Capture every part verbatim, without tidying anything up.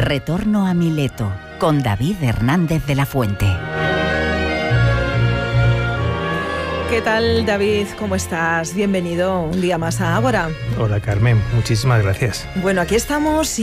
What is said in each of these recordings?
Retorno a Mileto, con David Hernández de la Fuente. ¿Qué tal, David? ¿Cómo estás? Bienvenido un día más a Ágora. Hola, Carmen. Muchísimas gracias. Bueno, aquí estamos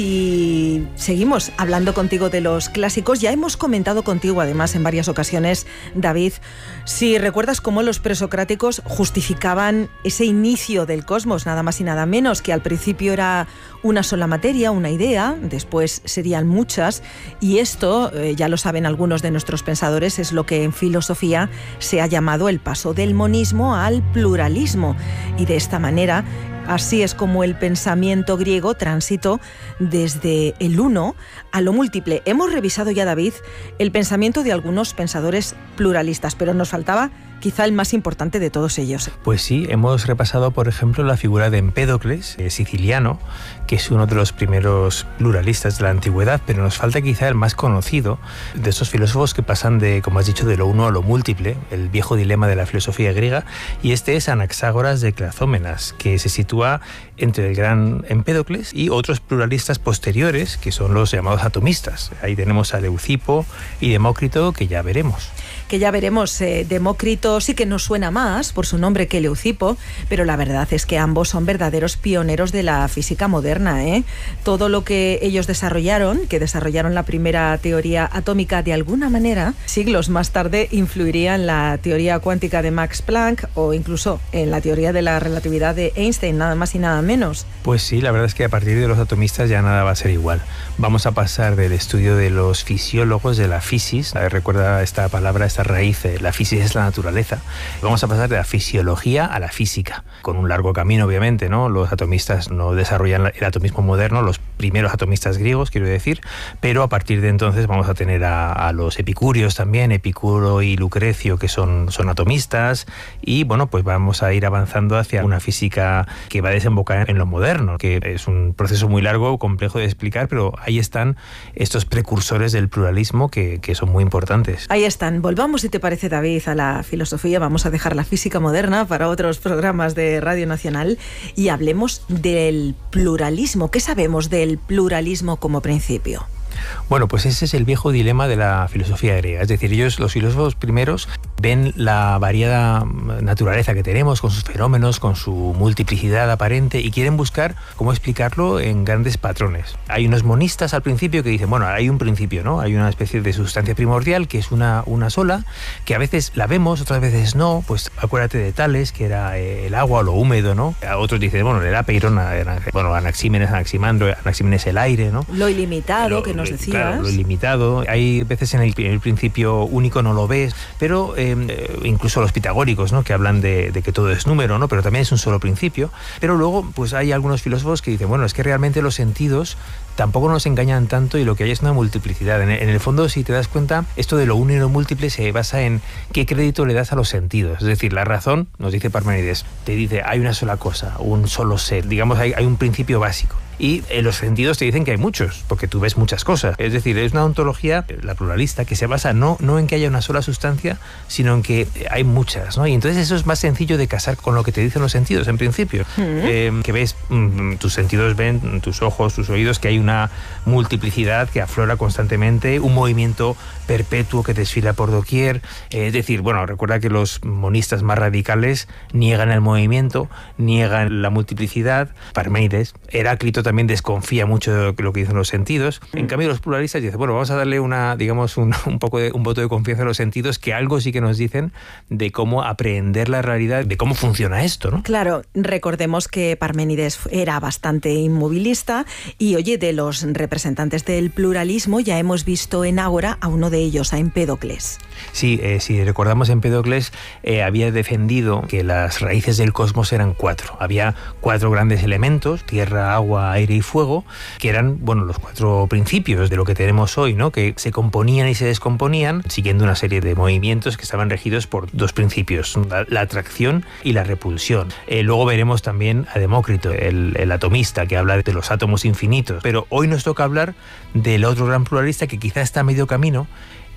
y seguimos hablando contigo de los clásicos. Ya hemos comentado contigo, además, en varias ocasiones, David, si recuerdas cómo los presocráticos justificaban ese inicio del cosmos, nada más y nada menos, que al principio era una sola materia, una idea, después serían muchas, y esto, eh, ya lo saben algunos de nuestros pensadores, es lo que en filosofía se ha llamado el paso del monismo al pluralismo, y de esta manera así es como el pensamiento griego transitó desde el uno a lo múltiple. Hemos revisado ya, David, el pensamiento de algunos pensadores pluralistas, pero nos faltaba quizá el más importante de todos ellos. Pues sí, hemos repasado, por ejemplo, la figura de Empédocles, eh, siciliano, que es uno de los primeros pluralistas de la antigüedad, pero nos falta quizá el más conocido de esos filósofos que pasan de, como has dicho, de lo uno a lo múltiple, el viejo dilema de la filosofía griega, y este es Anaxágoras de Clazómenas, que se sitúa entre el gran Empédocles y otros pluralistas posteriores, que son los llamados atomistas. Ahí tenemos a Leucipo y Demócrito, que ya veremos. Que ya veremos, eh, Demócrito sí que nos suena más por su nombre que Leucipo, pero la verdad es que ambos son verdaderos pioneros de la física moderna, ¿eh? Todo lo que ellos desarrollaron, que desarrollaron la primera teoría atómica de alguna manera, siglos más tarde influiría en la teoría cuántica de Max Planck o incluso en la teoría de la relatividad de Einstein, nada más y nada menos. Pues sí, la verdad es que a partir de los atomistas ya nada va a ser igual. Vamos a pasar del estudio de los fisiólogos, de la physis, a ver, recuerda esta palabra, esta raíz, la physis es la naturaleza. Vamos a pasar de la fisiología a la física, con un largo camino, obviamente, ¿no? Los atomistas no desarrollan el atomismo moderno, los primeros atomistas griegos, quiero decir, pero a partir de entonces vamos a tener a, a los epicúreos también, Epicuro y Lucrecio, que son, son atomistas, y bueno, pues vamos a ir avanzando hacia una física que va a desembocar en lo moderno, que es un proceso muy largo, complejo de explicar, pero ahí están estos precursores del pluralismo que, que son muy importantes. Ahí están. Volvamos, si te parece, David, a la filosofía. Vamos a dejar la física moderna para otros programas de Radio Nacional y hablemos del pluralismo. ¿Qué sabemos del pluralismo como principio? Bueno, pues ese es el viejo dilema de la filosofía griega. Es decir, ellos, los filósofos primeros, ven la variada naturaleza que tenemos, con sus fenómenos, con su multiplicidad aparente, y quieren buscar cómo explicarlo en grandes patrones. Hay unos monistas al principio que dicen, bueno, hay un principio, ¿no? Hay una especie de sustancia primordial que es una, una sola, que a veces la vemos, otras veces no. Pues acuérdate de Tales, que era el agua o lo húmedo, ¿no? A otros dicen, bueno, el apeirón, bueno, Anaxímenes, Anaximandro, Anaxímenes el aire, ¿no? Lo ilimitado, lo, que nos decías. Claro, lo ilimitado. Hay veces en el, en el principio único no lo ves, pero eh, incluso los pitagóricos, ¿no? Que hablan de, de que todo es número, ¿no? Pero también es un solo principio. Pero luego, pues hay algunos filósofos que dicen, bueno, es que realmente los sentidos tampoco nos engañan tanto y lo que hay es una multiplicidad. En el, en el fondo, si te das cuenta, esto de lo uno y lo múltiple se basa en qué crédito le das a los sentidos. Es decir, la razón, nos dice Parménides, te dice, hay una sola cosa, un solo ser. Digamos, hay, hay un principio básico. Y en los sentidos te dicen que hay muchos, porque tú ves muchas cosas. Es decir, es una ontología, la pluralista, que se basa no, no en que haya una sola sustancia, sino en que hay muchas, ¿no? Y entonces eso es más sencillo de casar con lo que te dicen los sentidos, en principio. Mm. Eh, que ves, mm, tus sentidos ven, tus ojos, tus oídos, que hay una multiplicidad que aflora constantemente, un movimiento perpetuo que desfila por doquier. Eh, es decir, bueno, recuerda que los monistas más radicales niegan el movimiento, niegan la multiplicidad. Parménides, Heráclito también desconfía mucho de lo que dicen los sentidos. En cambio, los pluralistas dicen, bueno, vamos a darle una, digamos, un, un poco de un voto de confianza a los sentidos, que algo sí que nos dicen de cómo aprehender la realidad, de cómo funciona esto, ¿no? Claro, recordemos que Parménides era bastante inmovilista y, oye, de los representantes del pluralismo ya hemos visto en Ágora a uno de ellos, a Empédocles. Sí, eh, si recordamos, Empédocles eh, había defendido que las raíces del cosmos eran cuatro. Había cuatro grandes elementos, tierra, agua, aire y fuego, que eran, bueno, los cuatro principios de lo que tenemos hoy, ¿no? Que se componían y se descomponían siguiendo una serie de movimientos que estaban regidos por dos principios, la, la atracción y la repulsión. Eh, luego veremos también a Demócrito, el, el atomista, que habla de los átomos infinitos. Pero hoy nos toca hablar del otro gran pluralista que quizá está a medio camino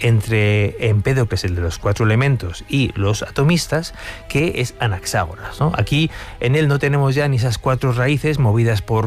entre Empédocles, el de los cuatro elementos, y los atomistas, que es Anaxágoras, ¿no? Aquí en él no tenemos ya ni esas cuatro raíces movidas por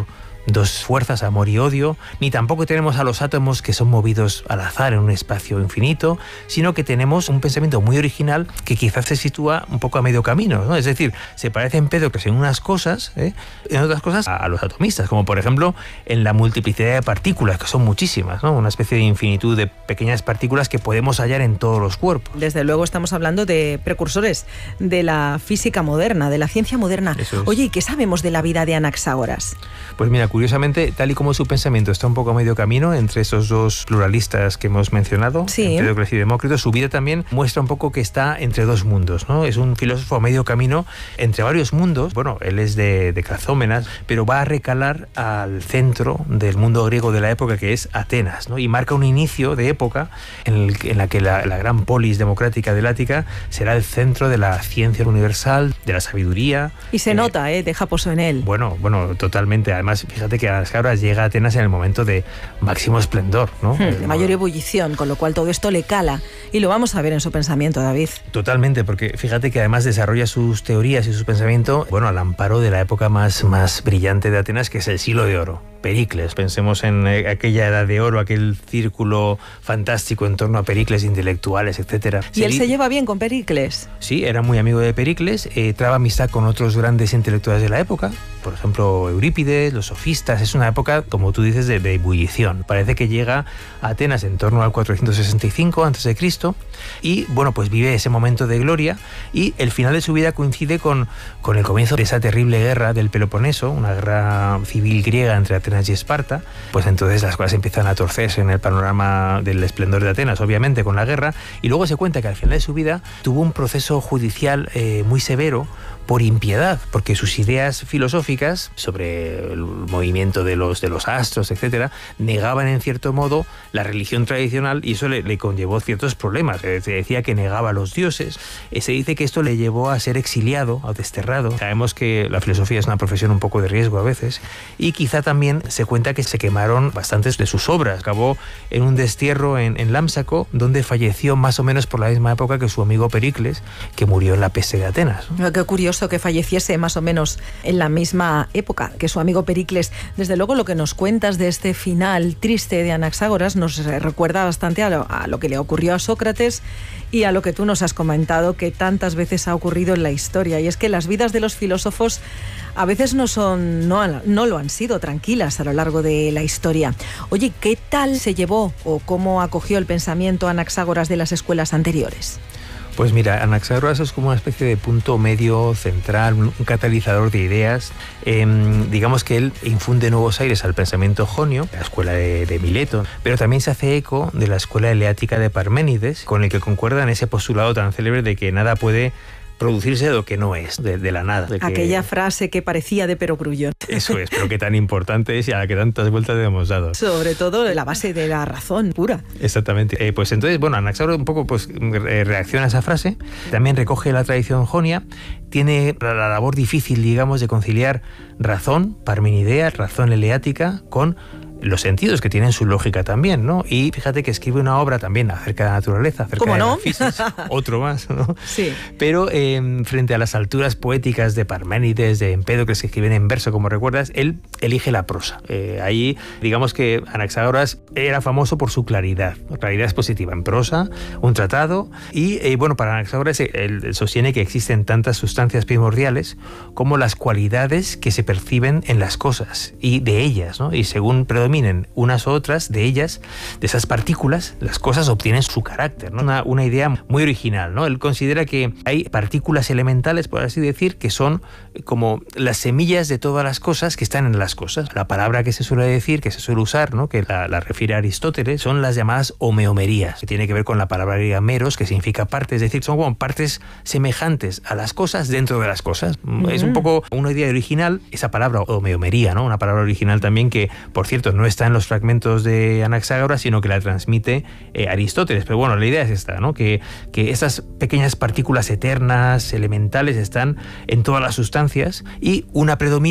dos fuerzas, amor y odio, ni tampoco tenemos a los átomos que son movidos al azar en un espacio infinito, sino que tenemos un pensamiento muy original que quizás se sitúa un poco a medio camino, ¿no? Es decir, se parece Empédocles en unas cosas, ¿eh? en otras cosas a, a los atomistas, como por ejemplo en la multiplicidad de partículas, que son muchísimas, ¿no? Una especie de infinitud de pequeñas partículas que podemos hallar en todos los cuerpos. Desde luego estamos hablando de precursores de la física moderna, de la ciencia moderna. Eso es. Oye, ¿y qué sabemos de la vida de Anaxágoras? Pues mira, curiosamente, tal y como su pensamiento está un poco a medio camino entre esos dos pluralistas que hemos mencionado, sí. Empédocles y Demócrito, su vida también muestra un poco que está entre dos mundos, ¿no? Es un filósofo a medio camino entre varios mundos. Bueno, él es de, de Clasómenas, pero va a recalar al centro del mundo griego de la época, que es Atenas, ¿no? Y marca un inicio de época en, el, en la que la, la gran polis democrática del Ática será el centro de la ciencia universal, de la sabiduría. Y se eh, nota, ¿eh? Deja pozo en él. Bueno, bueno, totalmente. Además, fíjate que Anaxágoras llega a Atenas en el momento de máximo esplendor, ¿no? Hmm, de mayor ebullición, con lo cual todo esto le cala. Y lo vamos a ver en su pensamiento, David. Totalmente, porque fíjate que además desarrolla sus teorías y su pensamiento, bueno, al amparo de la época más, más brillante de Atenas, que es el siglo de oro. Pericles, pensemos en aquella edad de oro, aquel círculo fantástico en torno a Pericles, intelectuales, etcétera. ¿Y él se lleva bien con Pericles? Sí, era muy amigo de Pericles, eh, traba amistad con otros grandes intelectuales de la época, por ejemplo Eurípides, los sofistas. Es una época, como tú dices, de, de ebullición. Parece que llega a Atenas en torno al cuatrocientos sesenta y cinco antes de Cristo y, bueno, pues vive ese momento de gloria, y el final de su vida coincide con, con el comienzo de esa terrible guerra del Peloponeso, una guerra civil griega entre Atenas y Esparta. Pues entonces las cosas empiezan a torcerse en el panorama del esplendor de Atenas, obviamente con la guerra, y luego se cuenta que al final de su vida tuvo un proceso judicial eh, muy severo por impiedad, porque sus ideas filosóficas sobre el movimiento de los, de los astros, etcétera, negaban en cierto modo la religión tradicional, y eso le, le conllevó ciertos problemas. Se decía que negaba a los dioses, se dice que esto le llevó a ser exiliado, a desterrado. Sabemos que la filosofía es una profesión un poco de riesgo a veces, y quizá también se cuenta que se quemaron bastantes de sus obras. Acabó en un destierro en, en Lámsaco, donde falleció más o menos por la misma época que su amigo Pericles, que murió en la peste de Atenas, ¿no? Qué curioso que falleciese más o menos en la misma época que su amigo Pericles. Desde luego, lo que nos cuentas de este final triste de Anaxágoras nos recuerda bastante a lo, a lo que le ocurrió a Sócrates y a lo que tú nos has comentado que tantas veces ha ocurrido en la historia. Y es que las vidas de los filósofos a veces no son, no, no lo han sido tranquilas a lo largo de la historia. Oye, ¿qué tal se llevó o cómo acogió el pensamiento Anaxágoras de las escuelas anteriores? Pues mira, Anaxágoras es como una especie de punto medio central, un catalizador de ideas. Eh, digamos que él infunde nuevos aires al pensamiento jonio, la escuela de, de Mileto, pero también se hace eco de la escuela eleática de Parménides, con el que concuerda en ese postulado tan célebre de que nada puede producirse de lo que no es, de, de la nada. De Aquella que... frase que parecía de perogrullo. Eso es, pero que tan importante es y a la que tantas vueltas le hemos dado. Sobre todo la base de la razón pura. Exactamente. Eh, pues entonces, bueno, Anaxágoras un poco pues, reacciona a esa frase, también recoge la tradición jonia, tiene la labor difícil, digamos, de conciliar razón parmenidea, razón eleática, con los sentidos que tienen su lógica también, ¿no? Y fíjate que escribe una obra también acerca de la naturaleza, acerca ¿Cómo de no? la física, otro más, ¿no? Sí. Pero eh, frente a las alturas poéticas de Parménides, de Empédocles, que escriben en verso, como recuerdas, él elige la prosa. Eh, ahí, digamos que Anaxágoras era famoso por su claridad, claridad expositiva en prosa, un tratado, y eh, bueno, para Anaxágoras él sostiene que existen tantas sustancias primordiales como las cualidades que se perciben en las cosas y de ellas, ¿no? Y según predominen unas u otras de ellas, de esas partículas, las cosas obtienen su carácter, ¿no? Una, una idea muy original, ¿no? Él considera que hay partículas elementales, por así decir, que son como las semillas de todas las cosas que están en las cosas. La palabra que se suele decir, que se suele usar, ¿no? Que la, la refiere a Aristóteles, son las llamadas homeomerías, que tiene que ver con la palabra griega meros, que significa parte, es decir, son como partes semejantes a las cosas dentro de las cosas. Uh-huh. Es un poco una idea original, esa palabra homeomería, ¿no? Una palabra original también que, por cierto, no está en los fragmentos de Anaxágoras, sino que la transmite eh, Aristóteles. Pero bueno, la idea es esta, ¿no? Que, que esas pequeñas partículas eternas, elementales, están en todas las sustancias y una predomina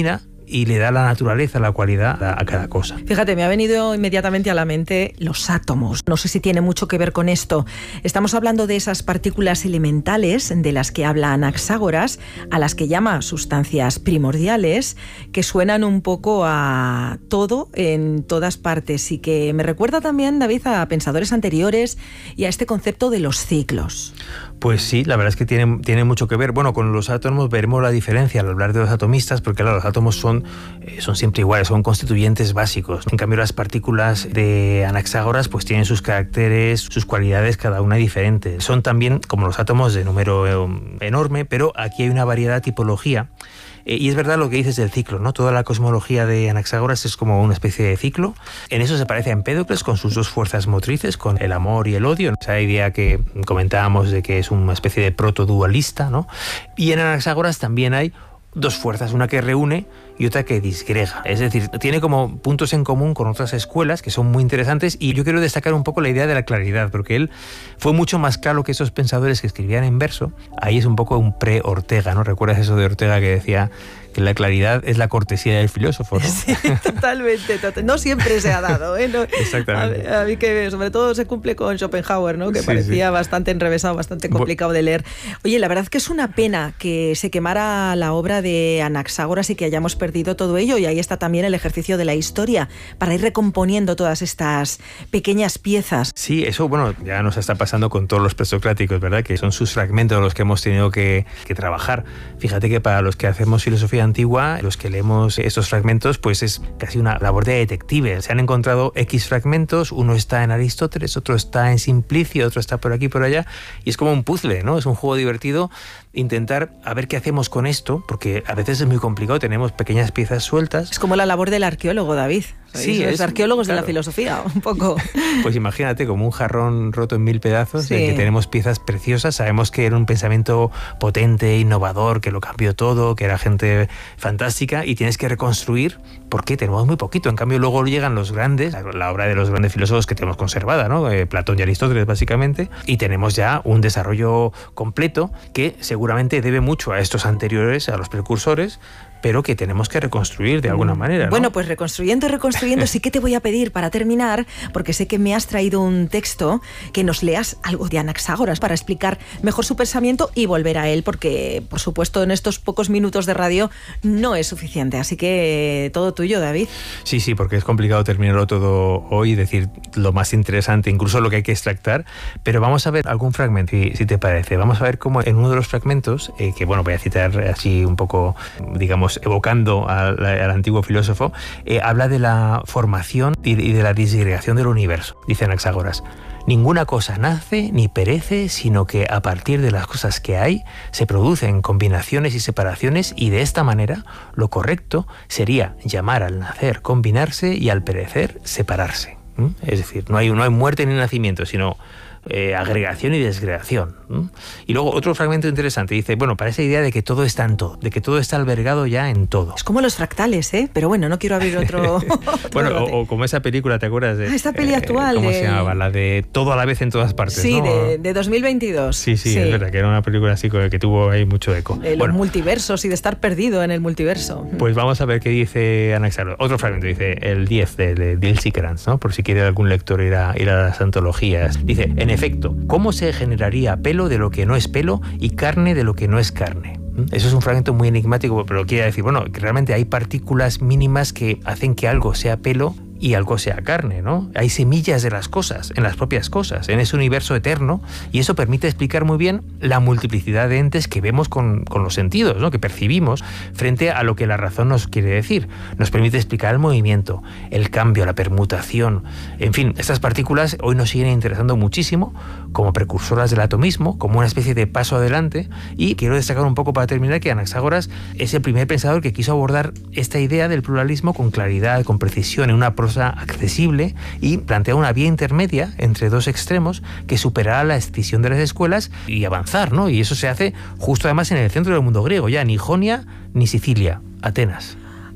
y le da la naturaleza, la cualidad a, a cada cosa. Fíjate, me ha venido inmediatamente a la mente los átomos. No sé si tiene mucho que ver con esto. Estamos hablando de esas partículas elementales de las que habla Anaxágoras, a las que llama sustancias primordiales, que suenan un poco a todo en todas partes y que me recuerda también, David, a pensadores anteriores y a este concepto de los ciclos. Pues sí, la verdad es que tiene, tiene mucho que ver. Bueno, con los átomos veremos la diferencia al hablar de los atomistas, porque claro, los átomos son, eh, son siempre iguales, son constituyentes básicos. En cambio, las partículas de Anaxágoras pues tienen sus caracteres, sus cualidades, cada una diferente. Son también, como los átomos, de número eh, enorme, pero aquí hay una variedad, tipología. Eh, y es verdad lo que dices del ciclo, ¿no? Toda la cosmología de Anaxágoras es como una especie de ciclo. En eso se parece a Empédocles con sus dos fuerzas motrices, con el amor y el odio. Esa idea que comentábamos de que es una especie de protodualista, ¿no? Y en Anaxágoras también hay dos fuerzas, una que reúne y otra que disgrega. Es decir, tiene como puntos en común con otras escuelas que son muy interesantes, y yo quiero destacar un poco la idea de la claridad, porque él fue mucho más claro que esos pensadores que escribían en verso. Ahí es un poco un pre-Ortega, ¿no? ¿Recuerdas eso de Ortega que decía que la claridad es la cortesía del filósofo, ¿no? Sí, totalmente, total. No siempre se ha dado, ¿eh? No, exactamente. A, a mí que sobre todo se cumple con Schopenhauer, ¿no? Que sí, parecía sí. bastante enrevesado, bastante complicado de leer. Oye, la verdad es que es una pena que se quemara la obra de Anaxágoras y que hayamos perdido todo ello, y ahí está también el ejercicio de la historia para ir recomponiendo todas estas pequeñas piezas. Sí, eso, bueno, ya nos está pasando con todos los presocráticos, ¿verdad? Que son sus fragmentos los que hemos tenido que, que trabajar. Fíjate que para los que hacemos filosofía antigua, los que leemos estos fragmentos, pues es casi una labor de detective. Se han encontrado X fragmentos, uno está en Aristóteles, otro está en Simplicio, otro está por aquí, por allá, y es como un puzzle, ¿no? Es un juego divertido intentar a ver qué hacemos con esto, porque a veces es muy complicado, tenemos pequeñas piezas sueltas. Es como la labor del arqueólogo, David. Sí, los es, arqueólogos claro. de la filosofía, un poco. Pues imagínate, como un jarrón roto en mil pedazos, sí. en que tenemos piezas preciosas. Sabemos que era un pensamiento potente, innovador, que lo cambió todo, que era gente fantástica, y tienes que reconstruir porque tenemos muy poquito. En cambio, luego llegan los grandes, la obra de los grandes filósofos que tenemos conservada, ¿no? Eh, Platón y Aristóteles, básicamente, y tenemos ya un desarrollo completo que seguramente debe mucho a estos anteriores, a los precursores, pero que tenemos que reconstruir de alguna manera, ¿no? Bueno, pues reconstruyendo y reconstruyendo, sí que te voy a pedir para terminar, porque sé que me has traído un texto, que nos leas algo de Anaxágoras para explicar mejor su pensamiento y volver a él, porque, por supuesto, en estos pocos minutos de radio no es suficiente. Así que todo tuyo, David. Sí, sí, porque es complicado terminarlo todo hoy, decir lo más interesante, incluso lo que hay que extractar, pero vamos a ver algún fragmento, si, si te parece. Vamos a ver cómo en uno de los fragmentos, eh, que bueno, voy a citar así un poco, digamos, evocando al, al antiguo filósofo, eh, habla de la formación y, y de la disgregación del universo. Dice Anaxágoras: ninguna cosa nace ni perece, sino que a partir de las cosas que hay se producen combinaciones y separaciones, y de esta manera lo correcto sería llamar al nacer combinarse y al perecer separarse. ¿Mm? Es decir, no hay, no hay muerte ni nacimiento, sino Eh, agregación y desgregación. ¿Mm? Y luego otro fragmento interesante dice, bueno, para esa idea de que todo está en todo, de que todo está albergado ya en todo. Es como los fractales, ¿eh? Pero bueno, no quiero abrir otro... otro bueno, o, o como esa película, ¿te acuerdas? De, ah, esta peli actual. Eh, ¿Cómo de... se llamaba? La de Todo a la vez en todas partes, Sí, ¿no? de, de dos mil veintidós. Sí, sí, sí, es verdad, que era una película así que tuvo ahí mucho eco. De los bueno, multiversos y de estar perdido en el multiverso. Pues vamos a ver qué dice Anaxágoras. Otro fragmento, dice el diez de, de Dilsikrans, ¿no? Por si quiere algún lector ir a, ir a las antologías. Dice, en efecto, ¿cómo se generaría pelo de lo que no es pelo y carne de lo que no es carne? Eso es un fragmento muy enigmático, pero quiere decir, bueno, que realmente hay partículas mínimas que hacen que algo sea pelo y algo sea carne, ¿no? Hay semillas de las cosas, en las propias cosas, en ese universo eterno, y eso permite explicar muy bien la multiplicidad de entes que vemos con, con los sentidos, ¿no? Que percibimos frente a lo que la razón nos quiere decir. Nos permite explicar el movimiento, el cambio, la permutación. En fin, estas partículas hoy nos siguen interesando muchísimo como precursoras del atomismo, como una especie de paso adelante, y quiero destacar un poco para terminar que Anaxágoras es el primer pensador que quiso abordar esta idea del pluralismo con claridad, con precisión, en una prosa accesible, y plantea una vía intermedia entre dos extremos que superará la escisión de las escuelas y avanzar, ¿no? Y eso se hace justo además en el centro del mundo griego, ya ni Jonia ni Sicilia, Atenas.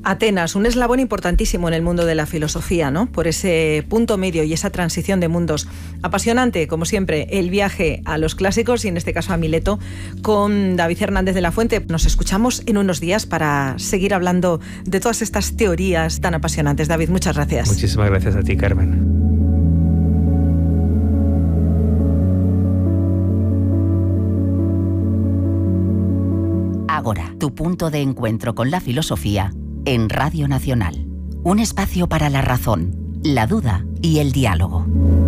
Atenas, un eslabón importantísimo en el mundo de la filosofía, ¿no? Por ese punto medio y esa transición de mundos. Apasionante, como siempre, el viaje a los clásicos y en este caso a Mileto con David Hernández de la Fuente. Nos escuchamos en unos días para seguir hablando de todas estas teorías tan apasionantes. David, muchas gracias. Muchísimas gracias a ti, Carmen. Ágora, tu punto de encuentro con la filosofía en Radio Nacional. Un espacio para la razón, la duda y el diálogo.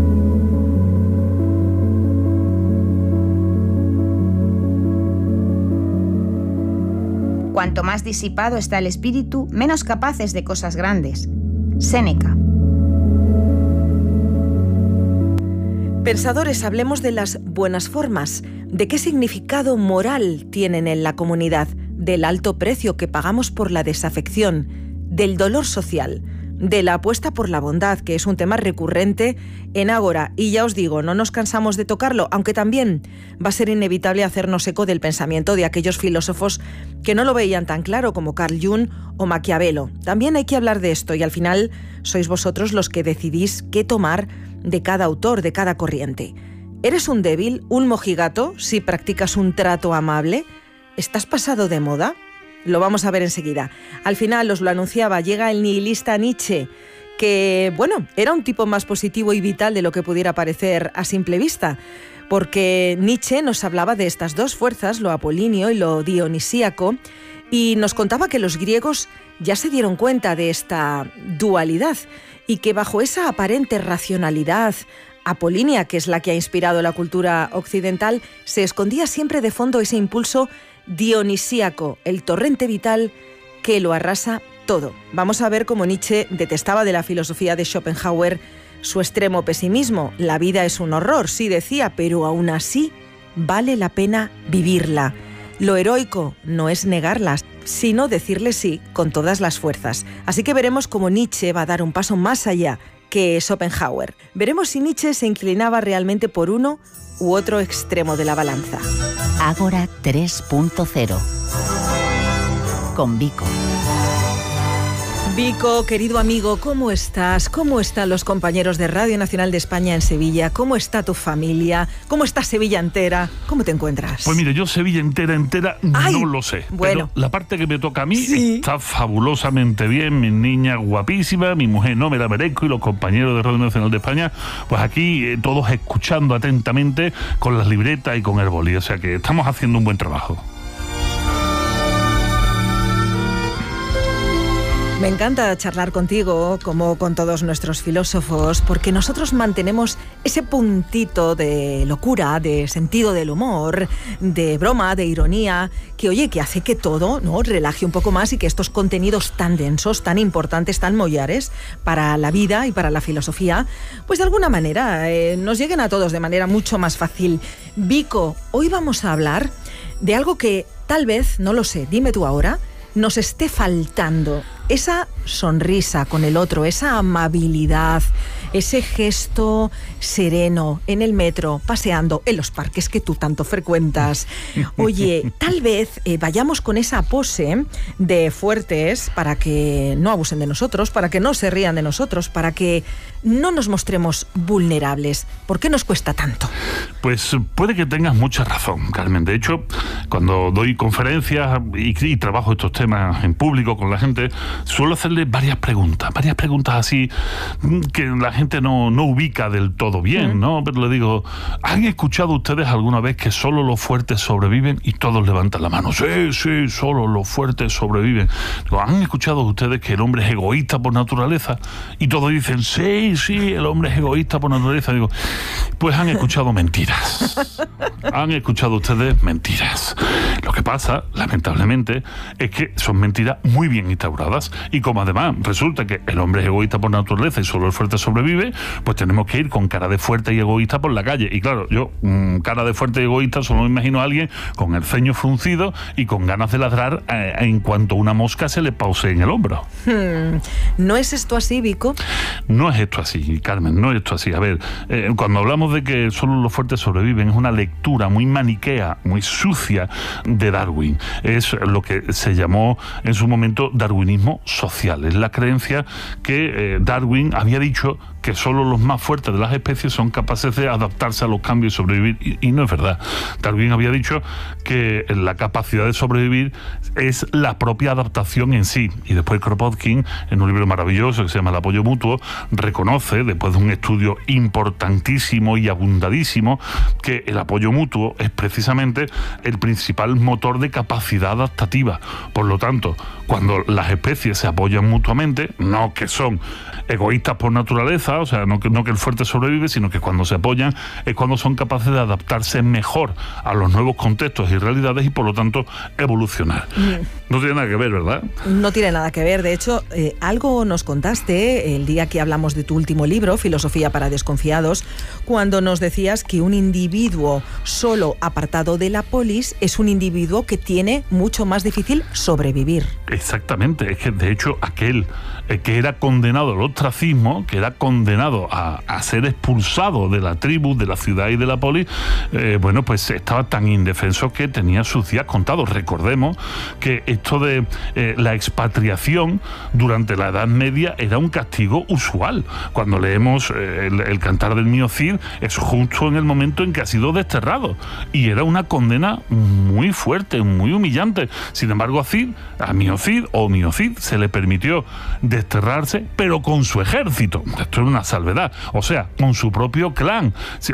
Cuanto más disipado está el espíritu, menos capaz es de cosas grandes. Séneca. Pensadores, hablemos de las buenas formas. ¿De qué significado moral tienen en la comunidad? Del alto precio que pagamos por la desafección, del dolor social, de la apuesta por la bondad, que es un tema recurrente en Ágora. Y ya os digo, no nos cansamos de tocarlo, aunque también va a ser inevitable hacernos eco del pensamiento de aquellos filósofos que no lo veían tan claro, como Carl Jung o Maquiavelo. También hay que hablar de esto y al final sois vosotros los que decidís qué tomar de cada autor, de cada corriente. ¿Eres un débil, un mojigato, si practicas un trato amable? ¿Estás pasado de moda? Lo vamos a ver enseguida. Al final, os lo anunciaba, llega el nihilista Nietzsche, que, bueno, era un tipo más positivo y vital de lo que pudiera parecer a simple vista, porque Nietzsche nos hablaba de estas dos fuerzas, lo apolíneo y lo dionisíaco, y nos contaba que los griegos ya se dieron cuenta de esta dualidad y que bajo esa aparente racionalidad apolínea, que es la que ha inspirado la cultura occidental, se escondía siempre de fondo ese impulso dionisíaco, el torrente vital que lo arrasa todo. Vamos a ver cómo Nietzsche detestaba de la filosofía de Schopenhauer su extremo pesimismo. La vida es un horror, sí decía, pero aún así vale la pena vivirla. Lo heroico no es negarla, sino decirle sí con todas las fuerzas. Así que veremos cómo Nietzsche va a dar un paso más allá que Schopenhauer. Veremos si Nietzsche se inclinaba realmente por uno u otro extremo de la balanza. Ágora tres punto cero con Vico. Vico, querido amigo, ¿cómo estás? ¿Cómo están los compañeros de Radio Nacional de España en Sevilla? ¿Cómo está tu familia? ¿Cómo está Sevilla entera? ¿Cómo te encuentras? Pues mire, yo Sevilla entera, entera, Ay, no lo sé. Bueno. Pero la parte que me toca a mí Sí. está fabulosamente bien. Mi niña guapísima, mi mujer no me la merezco y los compañeros de Radio Nacional de España, pues aquí eh, todos escuchando atentamente con las libretas y con el boli. O sea que estamos haciendo un buen trabajo. Me encanta charlar contigo, como con todos nuestros filósofos, porque nosotros mantenemos ese puntito de locura, de sentido del humor, de broma, de ironía, que oye, que hace que todo, ¿no?, relaje un poco más y que estos contenidos tan densos, tan importantes, tan mollares para la vida y para la filosofía, pues de alguna manera eh, nos lleguen a todos de manera mucho más fácil. Vico, hoy vamos a hablar de algo que tal vez, no lo sé, dime tú ahora, nos esté faltando. Esa sonrisa con el otro, esa amabilidad, ese gesto sereno en el metro, paseando, en los parques que tú tanto frecuentas. Oye, tal vez eh, vayamos con esa pose de fuertes para que no abusen de nosotros, para que no se rían de nosotros, para que no nos mostremos vulnerables. ¿Por qué nos cuesta tanto? Pues puede que tengas mucha razón, Carmen. De hecho, cuando doy conferencias y, y trabajo estos temas en público con la gente, suelo hacerle varias preguntas, varias preguntas así que la gente no, no ubica del todo bien, ¿no? Pero le digo, ¿han escuchado ustedes alguna vez que solo los fuertes sobreviven? Y todos levantan la mano. Sí, sí, solo los fuertes sobreviven. Digo, ¿han escuchado ustedes que el hombre es egoísta por naturaleza? Y todos dicen, sí, sí, el hombre es egoísta por naturaleza. Digo, pues han escuchado mentiras. Han escuchado ustedes mentiras. Lo que pasa, lamentablemente, es que son mentiras muy bien instauradas. Y como además resulta que el hombre es egoísta por naturaleza y solo el fuerte sobrevive, pues tenemos que ir con cara de fuerte y egoísta por la calle. Y claro, yo, mmm, cara de fuerte y egoísta, solo me imagino a alguien con el ceño fruncido y con ganas de ladrar eh, en cuanto una mosca se le pause en el hombro. Hmm. ¿No es esto así, Vico? No es esto así, Carmen, no es esto así. A ver, eh, cuando hablamos de que solo los fuertes fuertes sobreviven es una lectura muy maniquea, muy sucia de Darwin. Es lo que se llamó en su momento darwinismo social. Es la creencia que eh, Darwin había dicho que solo los más fuertes de las especies son capaces de adaptarse a los cambios y sobrevivir, y, y no es verdad. Darwin había dicho que la capacidad de sobrevivir es la propia adaptación en sí, y después Kropotkin, en un libro maravilloso que se llama El apoyo mutuo, reconoce, después de un estudio importantísimo y abundadísimo, que el apoyo mutuo es precisamente el principal motor de capacidad adaptativa. Por lo tanto, cuando las especies se apoyan mutuamente, no que son egoístas por naturaleza, o sea, no que, no que el fuerte sobrevive, sino que cuando se apoyan es cuando son capaces de adaptarse mejor a los nuevos contextos y realidades y por lo tanto evolucionar. Mm. No tiene nada que ver, ¿verdad? No tiene nada que ver. De hecho, eh, algo nos contaste el día que hablamos de tu último libro, Filosofía para desconfiados, cuando nos decías que un individuo solo apartado de la polis es un individuo que tiene mucho más difícil sobrevivir. Exactamente. Es que, de hecho, aquel eh, que era condenado al ostracismo, que era condenado a, a ser expulsado de la tribu, de la ciudad y de la polis, eh, bueno, pues estaba tan indefenso que tenía sus días contados. Recordemos que esto de eh, la expatriación durante la Edad Media era un castigo usual. Cuando leemos eh, el, el Cantar del Mío Cid, es justo en el momento en que ha sido desterrado. Y era una condena muy fuerte, muy humillante. Sin embargo, a Cid, a Mío Cid o Mío Cid, se le permitió desterrarse, pero con su ejército. Esto era una salvedad. O sea, con su propio clan.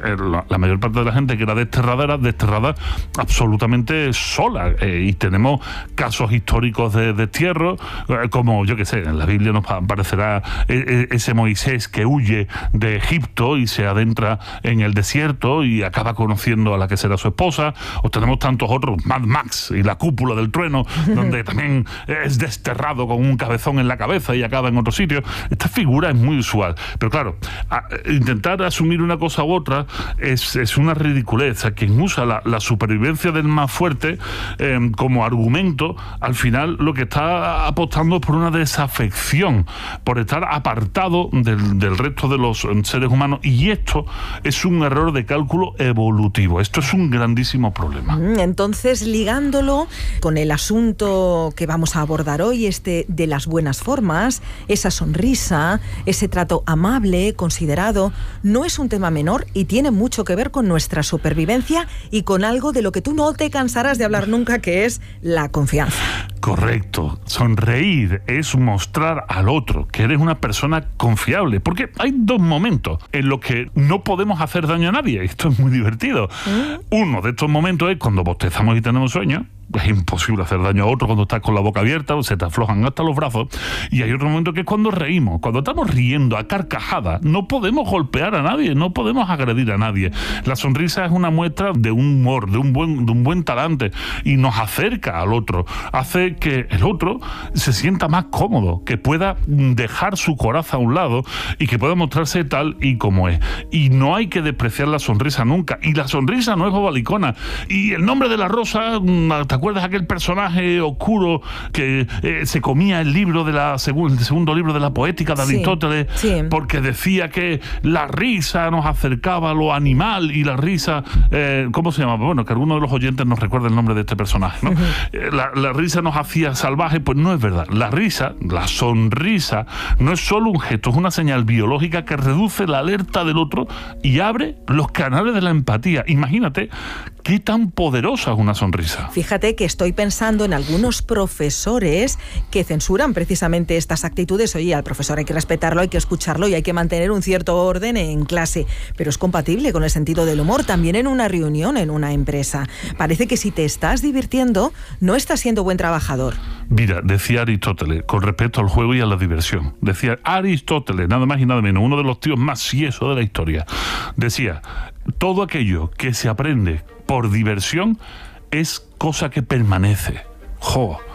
La mayor parte de la gente que era desterrada era desterrada absolutamente sola. Eh, y tenemos casos históricos de destierro, eh, como, yo qué sé, en la Biblia nos aparecerá eh, ese Moisés que huye de Egipto y se adentra en el desierto y acaba conociendo a la que será su esposa. O tenemos tantos otros, Mad Max y la cúpula del trueno, donde también es desterrado con un cabezón en la cabeza y acaba en otro sitio. Esta figura es muy usual. Pero claro, a, intentar asumir una cosa u otra es, es una ridiculez. Quien usa la, la supervivencia del más fuerte eh, como argumento, al final lo que está apostando es por una desafección, por estar apartado del, del resto de los seres humanos, y esto es un error de cálculo evolutivo. Esto es un grandísimo problema. Entonces, ligándolo con el asunto que vamos a abordar hoy, este de las buenas formas, esa sonrisa, ese trato amable, considerado, no es un tema menor y tiene mucho que ver con nuestra supervivencia y con algo de lo que tú no te cansarás de hablar nunca, que es la confianza. Correcto. Sonreír es mostrar al otro que eres una persona confiable, porque hay dos momentos en los que no podemos hacer daño a nadie. Esto es muy divertido. ¿Mm? Uno de estos momentos es cuando bostezamos y tenemos sueño. Es imposible hacer daño a otro cuando estás con la boca abierta, se te aflojan hasta los brazos. Y hay otro momento que es cuando reímos. Cuando estamos riendo a carcajadas, no podemos golpear a nadie, no podemos agredir a nadie. La sonrisa es una muestra de un humor, de un buen, de un buen talante, y nos acerca al otro, hace que el otro se sienta más cómodo, que pueda dejar su coraza a un lado y que pueda mostrarse tal y como es. Y no hay que despreciar la sonrisa nunca. Y la sonrisa no es bobalicona. Y el nombre de la rosa, ¿te acuerdas aquel personaje oscuro que eh, se comía el libro de la segu- el segundo libro de la poética de Aristóteles? Sí, sí. Porque decía que la risa nos acercaba a lo animal y la risa, eh, ¿cómo se llama? Bueno, que alguno de los oyentes nos recuerde el nombre de este personaje, ¿no? Uh-huh. eh, la, la risa nos hacía salvajes. Pues no es verdad. La risa, la sonrisa, no es solo un gesto, es una señal biológica que reduce la alerta del otro y abre los canales de la empatía. Imagínate qué tan poderosa es una sonrisa. Fíjate que estoy pensando en algunos profesores que censuran precisamente estas actitudes. Oye, al profesor hay que respetarlo, hay que escucharlo y hay que mantener un cierto orden en clase, pero es compatible con el sentido del humor también en una reunión, en una empresa. Parece que si te estás divirtiendo, no estás siendo buen trabajador. Mira, decía Aristóteles, con respecto al juego y a la diversión, decía Aristóteles, nada más y nada menos, uno de los tíos más siesos de la historia, decía: todo aquello que se aprende por diversión es cosa que permanece. ¡Jo!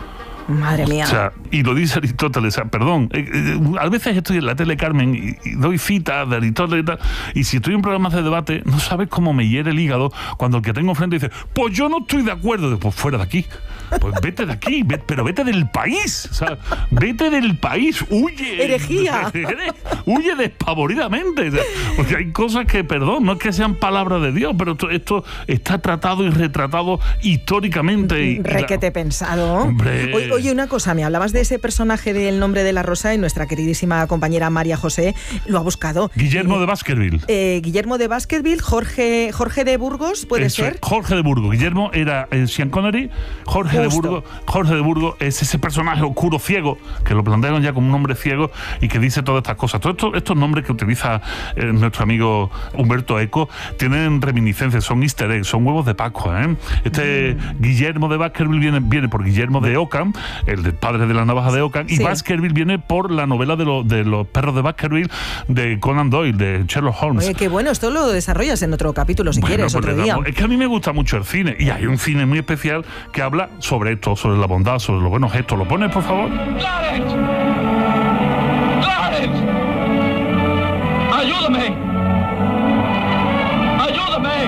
Madre mía. O sea, y lo dice Aristóteles, o sea, perdón, eh, eh, a veces estoy en la tele, Carmen, y, y doy citas de Aristóteles y tal, y si estoy en programas de debate, no sabes cómo me hiere el hígado cuando el que tengo frente dice, pues yo no estoy de acuerdo, pues fuera de aquí, pues vete de aquí, vete, pero vete del país, o sea, vete del país, huye. Herejía. Huye despavoridamente, o sea, porque hay cosas que, perdón, no es que sean palabras de Dios, pero esto, esto está tratado y retratado históricamente. Y, Requete y la... pensado. Hombre. Oye, oye, una cosa, me hablabas de ese personaje del Nombre de la Rosa y nuestra queridísima compañera María José lo ha buscado. Guillermo eh, de Baskerville. Eh, Guillermo de Baskerville, Jorge, Jorge de Burgos, ¿puede Eso, ser? Jorge de Burgos. Guillermo era eh, Sean Connery. Jorge Justo. de Burgos. Jorge de Burgos es ese personaje oscuro ciego que lo plantearon ya como un hombre ciego y que dice todas estas cosas. Todos estos, estos nombres que utiliza eh, nuestro amigo Humberto Eco tienen reminiscencias, son easter eggs, son huevos de Pascua, ¿eh? Este mm. Guillermo de Baskerville viene, viene por Guillermo de Ockham, el de padre de la navaja de Ockham, sí. y Baskerville viene por la novela de, lo, de los perros de Baskerville de Conan Doyle, de Sherlock Holmes. Oye, qué bueno, esto lo desarrollas en otro capítulo si bueno, quieres, pues otro día. Damos, es que a mí me gusta mucho el cine y hay un cine muy especial que habla sobre esto, sobre la bondad, sobre los buenos gestos. ¿Lo pones, por favor? ¡Clarence! ¡Clarence! ¡Ayúdame! ¡Ayúdame!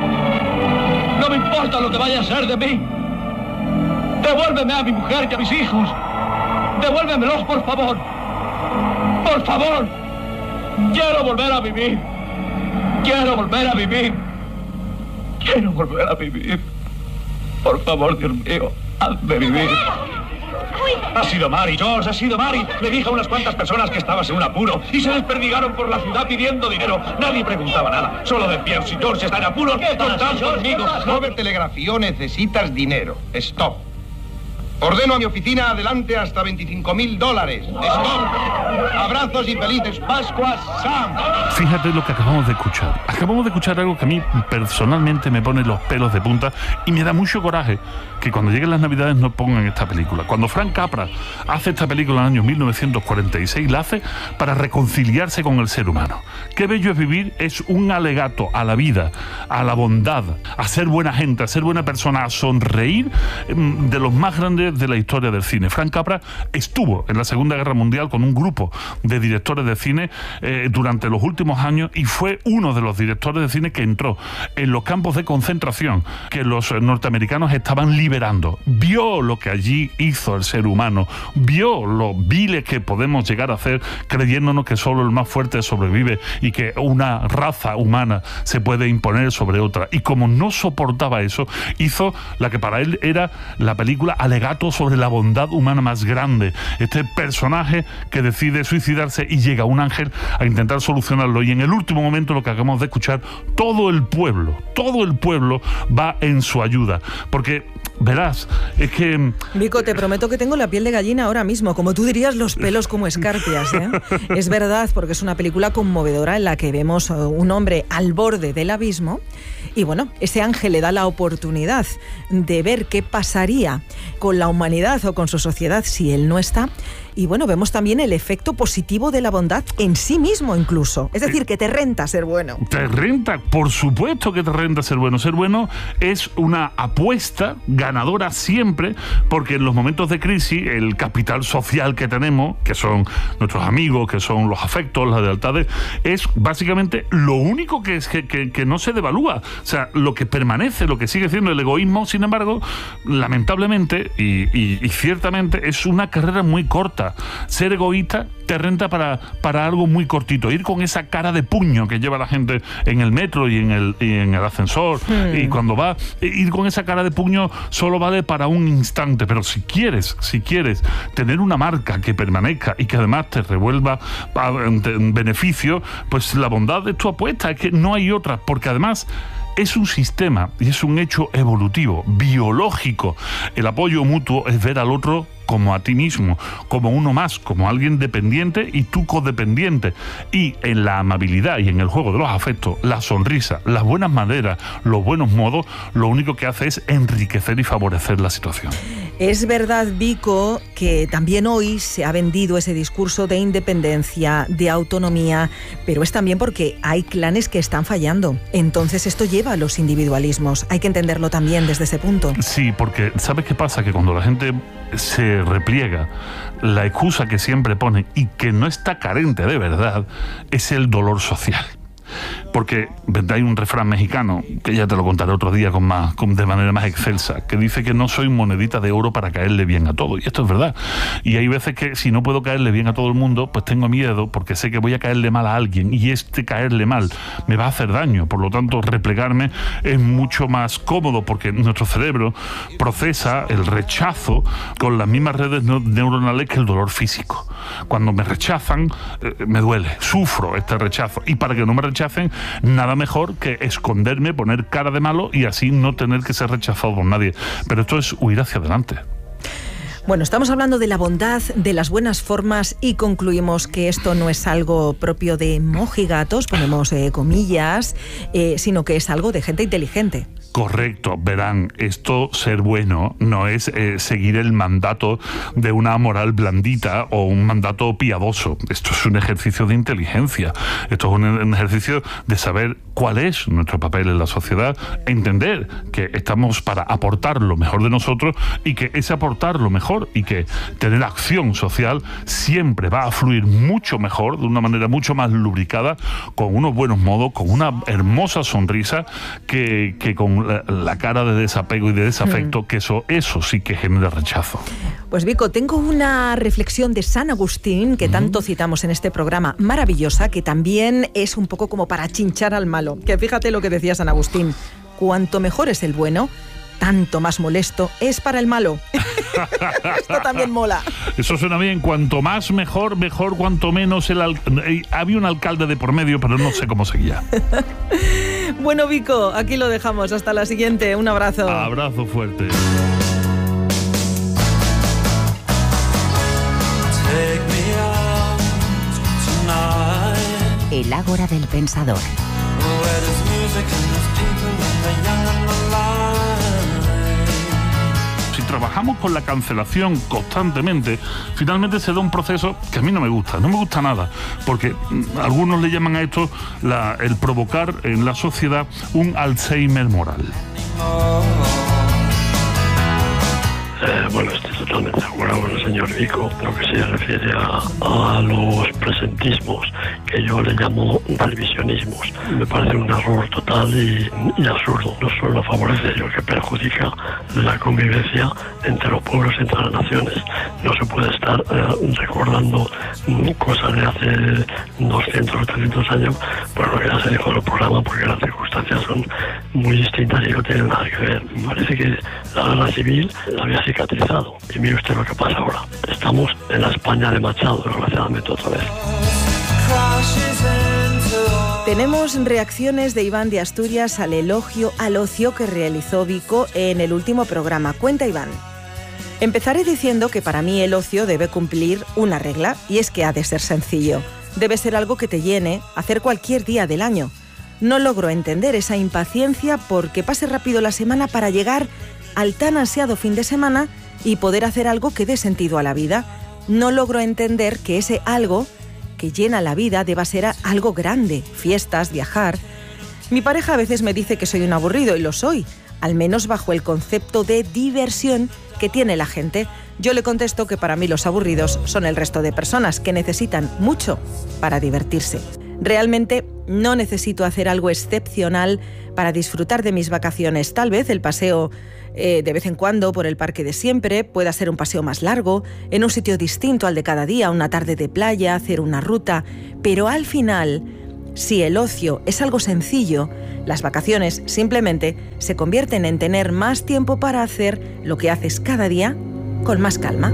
No me importa lo que vaya a ser de mí. Devuélveme a mi mujer y a mis hijos. Devuélvemelos, por favor. Por favor. Quiero volver a vivir. Quiero volver a vivir. Quiero volver a vivir. Por favor, Dios mío, hazme vivir. Ha sido Mary, George, ha sido Mary. Le dije a unas cuantas personas que estabas en un apuro y se desperdigaron por la ciudad pidiendo dinero. Nadie preguntaba nada. Solo decían, si George está en apuro, contad conmigo. Robert telegrafió, necesitas dinero. Stop. Ordeno a mi oficina adelante hasta veinticinco mil dólares. Stop. Abrazos y felices Pascuas, Sam. Fíjate lo que acabamos de escuchar. Acabamos de escuchar algo que a mí personalmente me pone los pelos de punta y me da mucho coraje que cuando lleguen las Navidades no pongan esta película. Cuando Frank Capra hace esta película en el año mil novecientos cuarenta y seis, la hace para reconciliarse con el ser humano. Qué bello es vivir es un alegato a la vida, a la bondad, a ser buena gente, a ser buena persona, a sonreír de los más grandes de la historia del cine. Frank Capra estuvo en la Segunda Guerra Mundial con un grupo de directores de cine eh, durante los últimos años y fue uno de los directores de cine que entró en los campos de concentración que los norteamericanos estaban liberando. Vio lo que allí hizo el ser humano, vio lo viles que podemos llegar a hacer creyéndonos que solo el más fuerte sobrevive y que una raza humana se puede imponer sobre otra. Y como no soportaba eso, hizo la que para él era la película Alegato sobre la bondad humana más grande. Este personaje que decide suicidarse y llega un ángel a intentar solucionarlo y en el último momento, lo que acabamos de escuchar, todo el pueblo, todo el pueblo va en su ayuda. Porque verás, es que... Vico, te prometo que tengo la piel de gallina ahora mismo, como tú dirías, los pelos como escarpias, ¿eh? Es verdad, porque es una película conmovedora en la que vemos a un hombre al borde del abismo y bueno, ese ángel le da la oportunidad de ver qué pasaría con la humanidad o con su sociedad si él no está. Y bueno, vemos también el efecto positivo de la bondad en sí mismo incluso. Es decir, que te renta ser bueno. Te renta, por supuesto que te renta ser bueno. Ser bueno es una apuesta ganadora siempre, porque en los momentos de crisis el capital social que tenemos, que son nuestros amigos, que son los afectos, las lealtades, es básicamente lo único que, es, que, que, que no se devalúa. O sea, lo que permanece, lo que sigue siendo el egoísmo, sin embargo, lamentablemente y, y, y ciertamente es una carrera muy corta. Ser egoísta te renta para, para algo muy cortito. Ir con esa cara de puño que lleva la gente en el metro y en el, y en el ascensor, hmm. y cuando va, ir con esa cara de puño solo vale para un instante. Pero si quieres, si quieres tener una marca que permanezca y que además te revuelva en beneficio, pues la bondad es tu apuesta. Es que no hay otra, porque además es un sistema y es un hecho evolutivo, biológico. El apoyo mutuo es ver al otro como a ti mismo, como uno más, como alguien dependiente y tú codependiente. Y en la amabilidad y en el juego de los afectos, la sonrisa, las buenas maneras, los buenos modos, lo único que hace es enriquecer y favorecer la situación. Es verdad, Vico, que también hoy se ha vendido ese discurso de independencia, de autonomía, pero es también porque hay clanes que están fallando. Entonces esto lleva a los individualismos. Hay que entenderlo también desde ese punto. Sí, porque ¿sabes qué pasa? Que cuando la gente se repliega, la excusa que siempre pone y que no está carente de verdad es el dolor social. Porque hay un refrán mexicano, que ya te lo contaré otro día con más, con, de manera más excelsa, que dice que no soy monedita de oro para caerle bien a todo. Y esto es verdad. Y hay veces que si no puedo caerle bien a todo el mundo, pues tengo miedo porque sé que voy a caerle mal a alguien y este caerle mal me va a hacer daño. Por lo tanto, replegarme es mucho más cómodo porque nuestro cerebro procesa el rechazo con las mismas redes neuronales que el dolor físico. Cuando me rechazan, eh, me duele, sufro este rechazo. Y para que no me rechacen, nada mejor que esconderme, poner cara de malo y así no tener que ser rechazado por nadie. Pero esto es huir hacia adelante. Bueno, estamos hablando de la bondad, de las buenas formas y concluimos que esto no es algo propio de mojigatos, ponemos eh, comillas, eh, sino que es algo de gente inteligente. Correcto, verán, esto, ser bueno, no es eh, seguir el mandato de una moral blandita o un mandato piadoso. Esto es un ejercicio de inteligencia, esto es un, un ejercicio de saber cuál es nuestro papel en la sociedad, entender que estamos para aportar lo mejor de nosotros y que ese aportar lo mejor y que tener acción social siempre va a fluir mucho mejor, de una manera mucho más lubricada, con unos buenos modos, con una hermosa sonrisa, que, que con la, la cara de desapego y de desafecto, mm. que eso, eso sí que genera rechazo. Pues Vico, tengo una reflexión de San Agustín, que tanto citamos en este programa, maravillosa, que también es un poco como para chinchar al malo. Que fíjate lo que decía San Agustín: cuanto mejor es el bueno, tanto más molesto es para el malo. Esto también mola. Eso suena bien. Cuanto más mejor, mejor cuanto menos el al... Había un alcalde de por medio, pero no sé cómo seguía. Bueno, Vico, aquí lo dejamos. Hasta la siguiente. Un abrazo. Abrazo fuerte. El Ágora del Pensador. Si trabajamos con la cancelación constantemente, finalmente se da un proceso que a mí no me gusta, no me gusta nada, porque algunos le llaman a esto la, el provocar en la sociedad un Alzheimer moral. Eh, bueno, estoy totalmente de acuerdo con el señor Vico. Lo que se refiere a, a los presentismos, que yo le llamo revisionismos, me parece un error total y, y absurdo. No solo favorece, sino que perjudica la convivencia entre los pueblos, entre las naciones. No se puede estar eh, recordando mm, cosas de hace doscientos o trescientos años, por lo que ya se dijo en el programa, porque las circunstancias son muy distintas y no tienen nada que ver. Me parece que la guerra civil la había cicatrizado. Y mire usted lo que pasa ahora. Estamos en la España de Machado, desgraciadamente, otra vez. Tenemos reacciones de Iván de Asturias al elogio al ocio que realizó Vico en el último programa. Cuenta Iván: empezaré diciendo que para mí el ocio debe cumplir una regla, y es que ha de ser sencillo. Debe ser algo que te llene, hacer cualquier día del año. No logro entender esa impaciencia porque pase rápido la semana para llegar al tan ansiado fin de semana y poder hacer algo que dé sentido a la vida. No logro entender que ese algo que llena la vida deba ser algo grande, fiestas, viajar. Mi pareja a veces me dice que soy un aburrido, y lo soy, al menos bajo el concepto de diversión que tiene la gente. Yo le contesto que para mí los aburridos son el resto de personas que necesitan mucho para divertirse. Realmente no necesito hacer algo excepcional para disfrutar de mis vacaciones. Tal vez el paseo eh, de vez en cuando por el parque de siempre pueda ser un paseo más largo, en un sitio distinto al de cada día, una tarde de playa, hacer una ruta. Pero al final, si el ocio es algo sencillo, las vacaciones simplemente se convierten en tener más tiempo para hacer lo que haces cada día con más calma.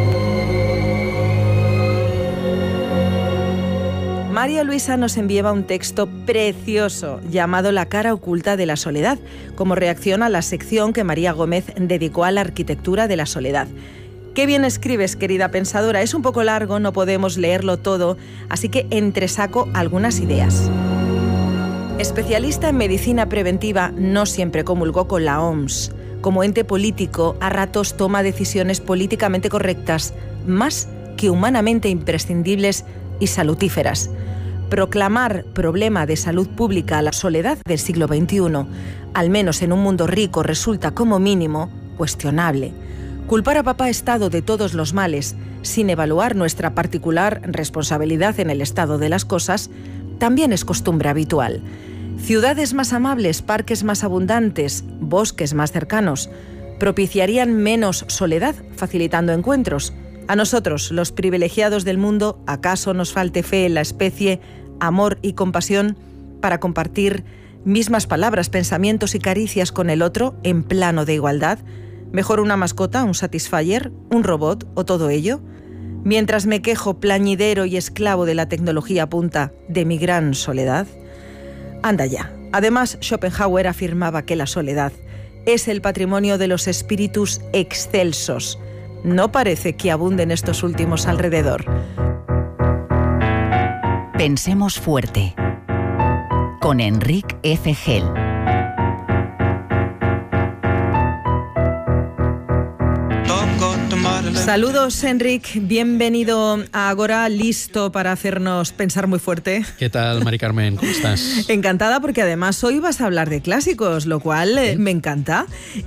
María Luisa nos enviaba un texto precioso llamado La cara oculta de la soledad, como reacción a la sección que María Gómez dedicó a la arquitectura de la soledad. Qué bien escribes, querida pensadora. Es un poco largo, no podemos leerlo todo, así que entresaco algunas ideas. Especialista en medicina preventiva, no siempre comulgó con la O M S. Como ente político, a ratos toma decisiones políticamente correctas, más que humanamente imprescindibles y salutíferas. Proclamar problema de salud pública a la soledad del siglo veintiuno, al menos en un mundo rico, resulta como mínimo cuestionable. Culpar a Papá Estado de todos los males, sin evaluar nuestra particular responsabilidad en el estado de las cosas, también es costumbre habitual. Ciudades más amables, parques más abundantes, bosques más cercanos, propiciarían menos soledad, facilitando encuentros. A nosotros, los privilegiados del mundo, ¿acaso nos falte fe en la especie, amor y compasión para compartir mismas palabras, pensamientos y caricias con el otro en plano de igualdad? ¿Mejor una mascota, un Satisfyer, un robot o todo ello? Mientras me quejo plañidero y esclavo de la tecnología punta de mi gran soledad. Anda ya. Además, Schopenhauer afirmaba que la soledad es el patrimonio de los espíritus excelsos. No parece que abunden estos últimos alrededor. Pensemos fuerte. Con Enric F. Gel. Saludos, Enric. Bienvenido a Agora, listo para hacernos pensar muy fuerte. ¿Qué tal, Mari Carmen? ¿Cómo estás? Encantada, porque además hoy vas a hablar de clásicos, lo cual eh, me encanta.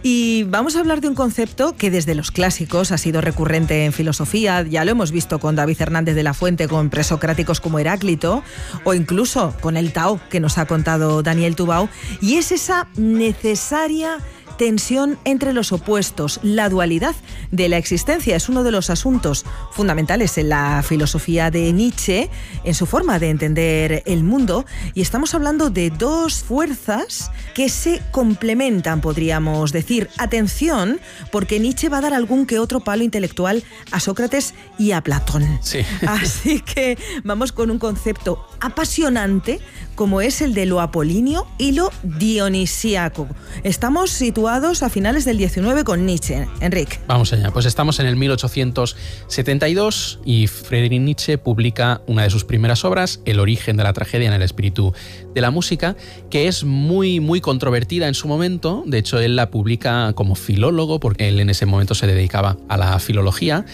Y vamos a hablar de un concepto que desde los clásicos ha sido recurrente en filosofía. Ya lo hemos visto con David Hernández de la Fuente, con presocráticos como Heráclito, o incluso con el Tao, que nos ha contado Daniel Tubau. Y es esa necesaria tensión entre los opuestos, la dualidad de la existencia. Es uno de los asuntos fundamentales en la filosofía de Nietzsche, en su forma de entender el mundo, y estamos hablando de dos fuerzas que se complementan, podríamos decir. Atención, porque Nietzsche va a dar algún que otro palo intelectual a Sócrates y a Platón. Sí. Así que vamos con un concepto apasionante como es el de lo apolíneo y lo dionisíaco. Estamos situados a finales del diecinueve con Nietzsche. Enric. Vamos allá. Pues estamos en el mil ochocientos setenta y dos y Friedrich Nietzsche publica una de sus primeras obras, El origen de la tragedia en el espíritu de la música, que es muy, muy controvertida en su momento. De hecho, él la publica como filólogo, porque él en ese momento se dedicaba a la filología.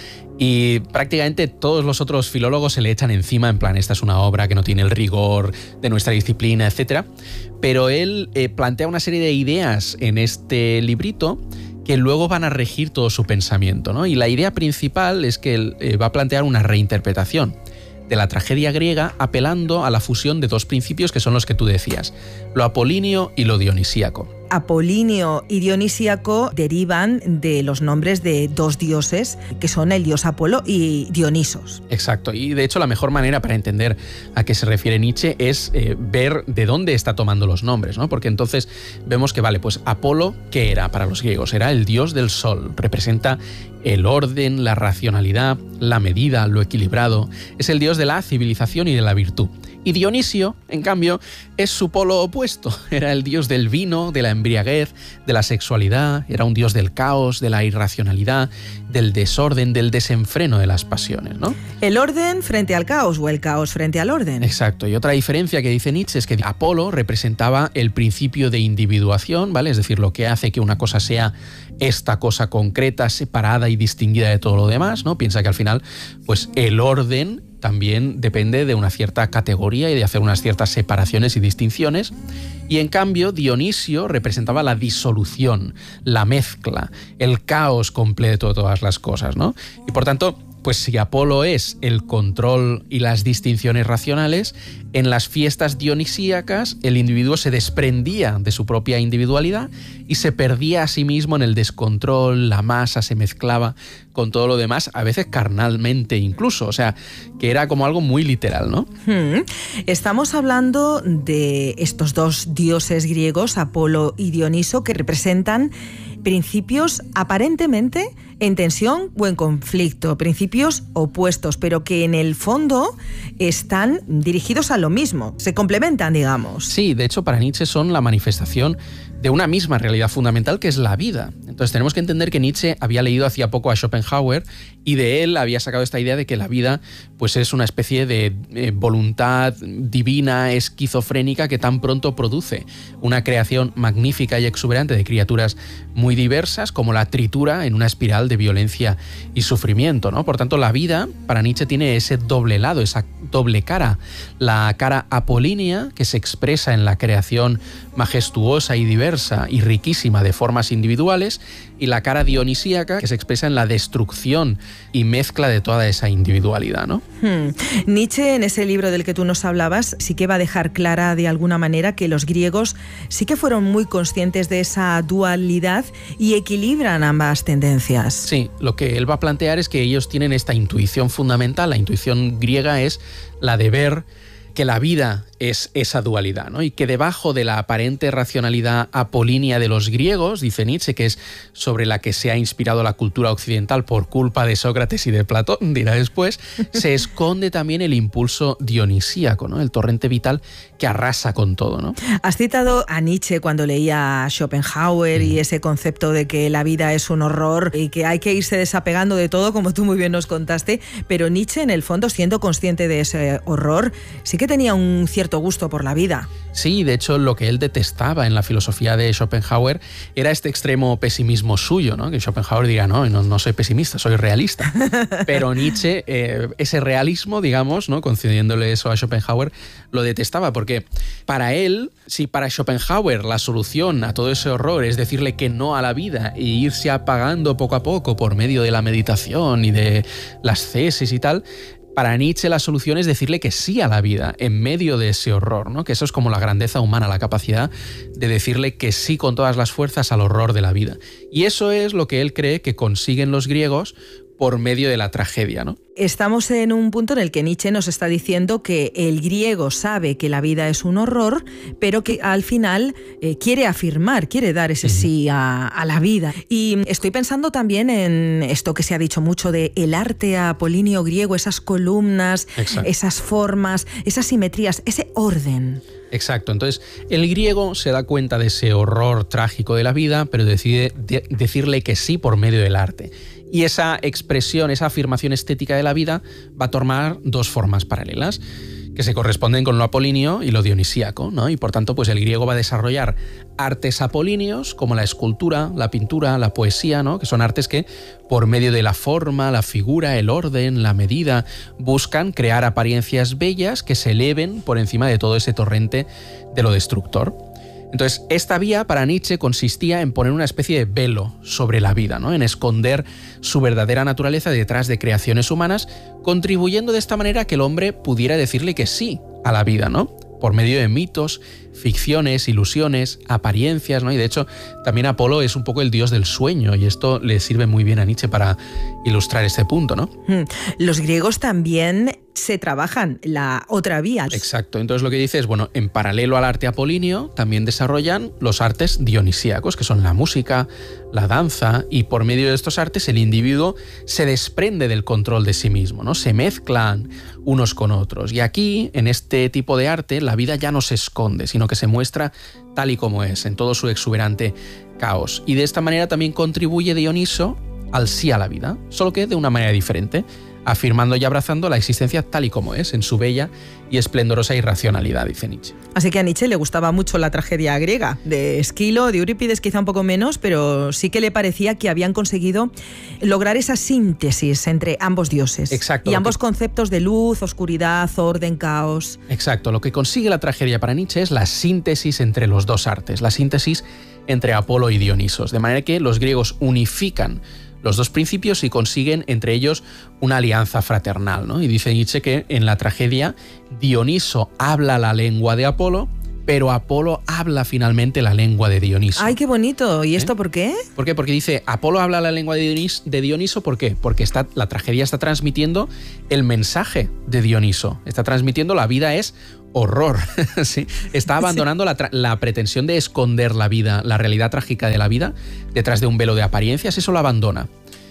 Y prácticamente todos los otros filólogos se le echan encima, en plan, esta es una obra que no tiene el rigor de nuestra disciplina, etcétera. Pero él eh, plantea una serie de ideas en este librito que luego van a regir todo su pensamiento, ¿no? Y la idea principal es que él eh, va a plantear una reinterpretación de la tragedia griega, apelando a la fusión de dos principios que son los que tú decías, lo apolíneo y lo dionisíaco. Apolíneo y dionisíaco derivan de los nombres de dos dioses, que son el dios Apolo y Dionisos. Exacto, y de hecho la mejor manera para entender a qué se refiere Nietzsche es eh, ver de dónde está tomando los nombres, ¿no? Porque entonces vemos que, vale, pues Apolo, ¿qué era para los griegos? Era el dios del sol, representa el orden, la racionalidad, la medida, lo equilibrado. Es el dios de la civilización y de la virtud. Y Dionisio, en cambio, es su polo opuesto. Era el dios del vino, de la embriaguez, de la sexualidad, era un dios del caos, de la irracionalidad, del desorden, del desenfreno de las pasiones, ¿no? El orden frente al caos o el caos frente al orden. Exacto. Y otra diferencia que dice Nietzsche es que Apolo representaba el principio de individuación, ¿vale? Es decir, lo que hace que una cosa sea esta cosa concreta, separada y distinguida de todo lo demás, ¿no? Piensa que al final, pues el orden también depende de una cierta categoría y de hacer unas ciertas separaciones y distinciones. Y en cambio, Dionisio representaba la disolución, la mezcla, el caos completo de todas las cosas, ¿no? Y por tanto, pues si Apolo es el control y las distinciones racionales, en las fiestas dionisíacas el individuo se desprendía de su propia individualidad y se perdía a sí mismo en el descontrol, la masa se mezclaba con todo lo demás, a veces carnalmente incluso, o sea, que era como algo muy literal, ¿no? Hmm. Estamos hablando de estos dos dioses griegos, Apolo y Dioniso, que representan principios aparentemente en tensión o en conflicto, principios opuestos, pero que en el fondo están dirigidos a lo mismo, se complementan, digamos. Sí, de hecho para Nietzsche son la manifestación de una misma realidad fundamental que es la vida. Entonces tenemos que entender que Nietzsche había leído hacía poco a Schopenhauer Schopenhauer, y de él había sacado esta idea de que la vida pues es una especie de eh, voluntad divina, esquizofrénica, que tan pronto produce una creación magnífica y exuberante de criaturas muy diversas, como la tritura en una espiral de violencia y sufrimiento, ¿no? Por tanto, la vida para Nietzsche tiene ese doble lado, esa doble cara. La cara apolínea, que se expresa en la creación majestuosa y diversa y riquísima de formas individuales, y la cara dionisíaca, que se expresa en la destrucción y mezcla de toda esa individualidad, ¿no? Hmm. Nietzsche, en ese libro del que tú nos hablabas, sí que va a dejar clara de alguna manera que los griegos sí que fueron muy conscientes de esa dualidad y equilibran ambas tendencias. Sí, lo que él va a plantear es que ellos tienen esta intuición fundamental. La intuición griega es la de ver que la vida es esa dualidad, ¿no? Y que debajo de la aparente racionalidad apolínea de los griegos, dice Nietzsche, que es sobre la que se ha inspirado la cultura occidental por culpa de Sócrates y de Platón, dirá después, se esconde también el impulso dionisíaco, ¿no? El torrente vital que arrasa con todo, ¿no? Has citado a Nietzsche cuando leía a Schopenhauer mm. y ese concepto de que la vida es un horror y que hay que irse desapegando de todo, como tú muy bien nos contaste, pero Nietzsche, en el fondo, siendo consciente de ese horror, sí que tenía un cierto gusto por la vida. Sí, de hecho, lo que él detestaba en la filosofía de Schopenhauer era este extremo pesimismo suyo, ¿no? Que Schopenhauer diga, no, no, no soy pesimista, soy realista. Pero Nietzsche, eh, ese realismo, digamos, ¿no? Concediéndole eso a Schopenhauer, lo detestaba, porque para él, si para Schopenhauer la solución a todo ese horror es decirle que no a la vida e irse apagando poco a poco por medio de la meditación y de las cesis y tal, para Nietzsche la solución es decirle que sí a la vida en medio de ese horror, ¿no? Que eso es como la grandeza humana, la capacidad de decirle que sí con todas las fuerzas al horror de la vida. Y eso es lo que él cree que consiguen los griegos por medio de la tragedia, ¿no? Estamos en un punto en el que Nietzsche nos está diciendo que el griego sabe que la vida es un horror, pero que al final eh, quiere afirmar, quiere dar ese sí a, a la vida. Y estoy pensando también en esto que se ha dicho mucho de el arte apolíneo griego, esas columnas, Exacto. esas formas, esas simetrías, ese orden. Exacto, entonces el griego se da cuenta de ese horror trágico de la vida, pero decide de- decirle que sí por medio del arte. Y esa expresión, esa afirmación estética de la vida va a tomar dos formas paralelas, que se corresponden con lo apolíneo y lo dionisíaco, ¿no? Y por tanto, pues el griego va a desarrollar artes apolíneos como la escultura, la pintura, la poesía, ¿no? Que son artes que, por medio de la forma, la figura, el orden, la medida, buscan crear apariencias bellas que se eleven por encima de todo ese torrente de lo destructor. Entonces, esta vía para Nietzsche consistía en poner una especie de velo sobre la vida, ¿no? En esconder su verdadera naturaleza detrás de creaciones humanas, contribuyendo de esta manera a que el hombre pudiera decirle que sí a la vida, ¿no? Por medio de mitos, ficciones, ilusiones, apariencias, ¿no? Y de hecho, también Apolo es un poco el dios del sueño, y esto le sirve muy bien a Nietzsche para ilustrar este punto, ¿no? Los griegos también se trabajan la otra vía. Exacto. Entonces lo que dice es, bueno, en paralelo al arte apolíneo, también desarrollan los artes dionisíacos, que son la música, la danza, y por medio de estos artes el individuo se desprende del control de sí mismo, ¿no? Se mezclan unos con otros. Y aquí, en este tipo de arte, la vida ya no se esconde, sino que se muestra tal y como es, en todo su exuberante caos. Y de esta manera también contribuye Dioniso al sí a la vida, solo que de una manera diferente, afirmando y abrazando la existencia tal y como es, en su bella y esplendorosa irracionalidad, dice Nietzsche. Así que a Nietzsche le gustaba mucho la tragedia griega, de Esquilo, de Eurípides quizá un poco menos, pero sí que le parecía que habían conseguido lograr esa síntesis entre ambos dioses. Exacto. Y ambos que... conceptos de luz, oscuridad, orden, caos. Exacto. Lo que consigue la tragedia para Nietzsche es la síntesis entre los dos artes, la síntesis entre Apolo y Dionisos, de manera que los griegos unifican los dos principios y consiguen entre ellos una alianza fraternal, ¿no? Y dice Nietzsche que en la tragedia Dioniso habla la lengua de Apolo, pero Apolo habla finalmente la lengua de Dioniso. ¡Ay, qué bonito! ¿Y esto ¿Eh? por qué? ¿Por qué? Porque dice, Apolo habla la lengua de Dioniso, de Dioniso ¿por qué? Porque está, la tragedia está transmitiendo el mensaje de Dioniso, está transmitiendo la vida es horror, ¿sí? Está abandonando sí. la, la pretensión de esconder la vida, la realidad trágica de la vida, detrás de un velo de apariencias, eso lo abandona.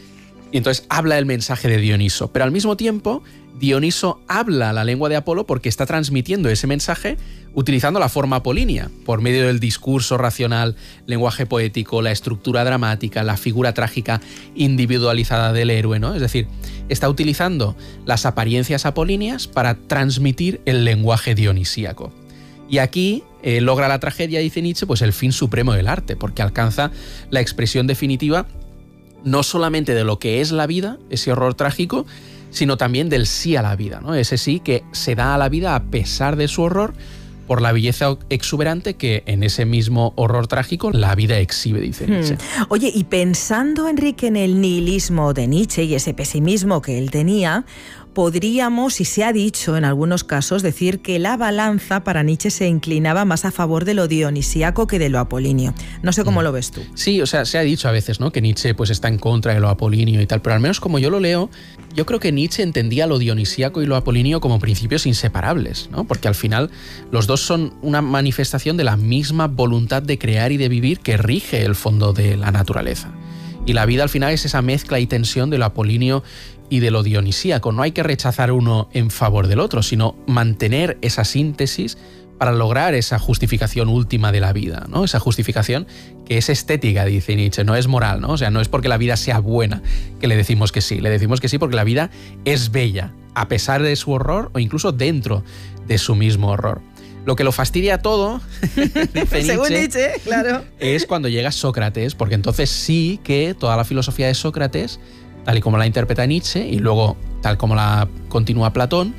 Y entonces habla el mensaje de Dioniso, pero al mismo tiempo Dioniso habla la lengua de Apolo porque está transmitiendo ese mensaje utilizando la forma apolínea, por medio del discurso racional, lenguaje poético, la estructura dramática, la figura trágica individualizada del héroe, ¿no? Es decir, está utilizando las apariencias apolíneas para transmitir el lenguaje dionisíaco. Y aquí eh, logra la tragedia, dice Nietzsche, pues el fin supremo del arte, porque alcanza la expresión definitiva no solamente de lo que es la vida, ese horror trágico, sino también del sí a la vida, ¿no? Ese sí que se da a la vida a pesar de su horror, por la belleza exuberante que en ese mismo horror trágico la vida exhibe, dice Nietzsche. Hmm. Oye, y pensando, Enrique, en el nihilismo de Nietzsche y ese pesimismo que él tenía, podríamos, y se ha dicho en algunos casos, decir que la balanza para Nietzsche se inclinaba más a favor de lo dionisíaco que de lo apolíneo. No sé cómo lo ves tú. Sí, o sea, se ha dicho a veces, ¿no?, que Nietzsche pues está en contra de lo apolíneo y tal, pero al menos como yo lo leo, yo creo que Nietzsche entendía lo dionisíaco y lo apolíneo como principios inseparables, ¿no? Porque al final los dos son una manifestación de la misma voluntad de crear y de vivir que rige el fondo de la naturaleza. Y la vida al final es esa mezcla y tensión de lo apolíneo y de lo dionisíaco. No hay que rechazar uno en favor del otro, sino mantener esa síntesis para lograr esa justificación última de la vida, ¿no? Esa justificación que es estética, dice Nietzsche, no es moral, ¿no? O sea, no es porque la vida sea buena que le decimos que sí, le decimos que sí porque la vida es bella, a pesar de su horror o incluso dentro de su mismo horror. Lo que lo fastidia todo, dice Según Nietzsche, Nietzsche, claro, es cuando llega Sócrates, porque entonces sí que toda la filosofía de Sócrates, tal y como la interpreta Nietzsche y luego tal como la continúa Platón,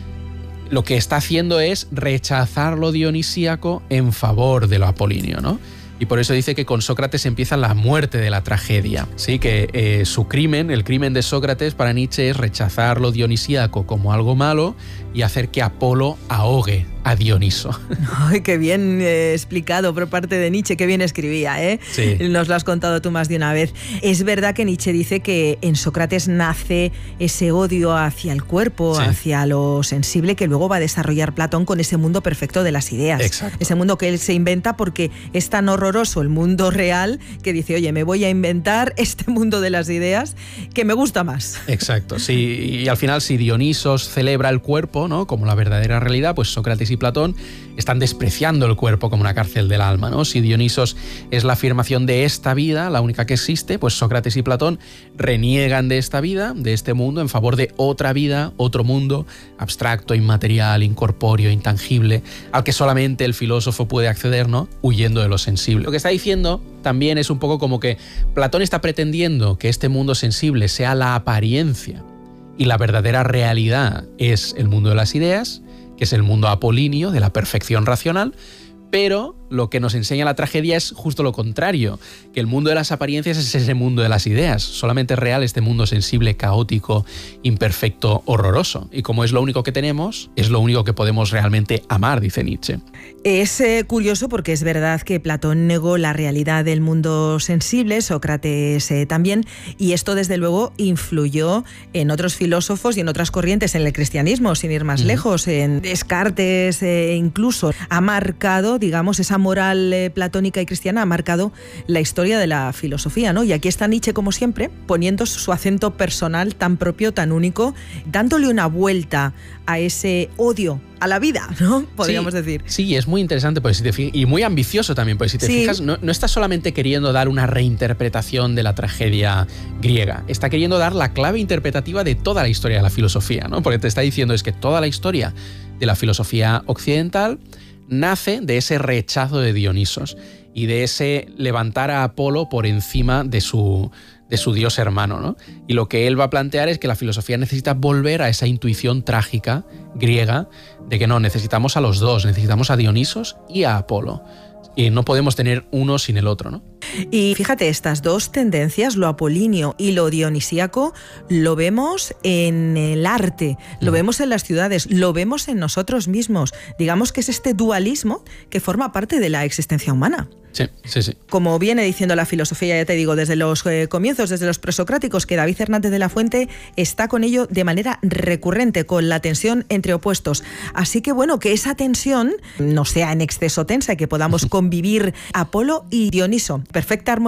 lo que está haciendo es rechazar lo dionisíaco en favor de lo apolíneo, ¿no? Y por eso dice que con Sócrates empieza la muerte de la tragedia. Sí, que eh, su crimen, el crimen de Sócrates para Nietzsche es rechazar lo dionisíaco como algo malo y hacer que Apolo ahogue a Dioniso. Ay, qué bien eh, explicado por parte de Nietzsche, qué bien escribía, ¿eh? Sí. Nos lo has contado tú más de una vez. Es verdad que Nietzsche dice que en Sócrates nace ese odio hacia el cuerpo, sí, hacia lo sensible, que luego va a desarrollar Platón con ese mundo perfecto de las ideas. Exacto. Ese mundo que él se inventa porque es tan horroroso el mundo real que dice, oye, me voy a inventar este mundo de las ideas que me gusta más. Exacto, sí. Y al final, si Dionisos celebra el cuerpo, ¿no?, como la verdadera realidad, pues Sócrates y Platón están despreciando el cuerpo como una cárcel del alma, ¿no? Si Dionisos es la afirmación de esta vida, la única que existe, pues Sócrates y Platón reniegan de esta vida, de este mundo, en favor de otra vida, otro mundo, abstracto, inmaterial, incorpóreo, intangible, al que solamente el filósofo puede acceder, ¿no?, huyendo de lo sensible. Lo que está diciendo también es un poco como que Platón está pretendiendo que este mundo sensible sea la apariencia y la verdadera realidad es el mundo de las ideas, que es el mundo apolíneo de la perfección racional, pero lo que nos enseña la tragedia es justo lo contrario, que el mundo de las apariencias es ese mundo de las ideas, solamente es real este mundo sensible, caótico, imperfecto, horroroso, y como es lo único que tenemos, es lo único que podemos realmente amar, dice Nietzsche. Es eh, curioso porque es verdad que Platón negó la realidad del mundo sensible, Sócrates eh, también, y esto desde luego influyó en otros filósofos y en otras corrientes en el cristianismo, sin ir más uh-huh. lejos, en Descartes eh, incluso. Ha marcado, digamos, esa moral eh, platónica y cristiana ha marcado la historia de la filosofía, ¿no? Y aquí está Nietzsche, como siempre, poniendo su acento personal tan propio, tan único, dándole una vuelta a ese odio a la vida, ¿no? Podríamos sí, decir. Sí, es muy interesante pues, si te fijas, y muy ambicioso también, pues si te sí. fijas, no, no está solamente queriendo dar una reinterpretación de la tragedia griega, está queriendo dar la clave interpretativa de toda la historia de la filosofía, ¿no? Porque te está diciendo es que toda la historia de la filosofía occidental nace de ese rechazo de Dionisos y de ese levantar a Apolo por encima de su, de su dios hermano, ¿no? Y lo que él va a plantear es que la filosofía necesita volver a esa intuición trágica griega de que no, necesitamos a los dos, necesitamos a Dionisos y a Apolo. Y no podemos tener uno sin el otro, ¿no? Y fíjate, estas dos tendencias, lo apolíneo y lo dionisíaco, lo vemos en el arte, lo mm. vemos en las ciudades, lo vemos en nosotros mismos. Digamos que es este dualismo que forma parte de la existencia humana. Sí, sí, sí. Como viene diciendo la filosofía, ya te digo, desde los eh, comienzos, desde los presocráticos, que David Hernández de la Fuente está con ello de manera recurrente, con la tensión entre opuestos. Así que bueno, que esa tensión no sea en exceso tensa y que podamos convivir Apolo y Dioniso. Perfecta armonía.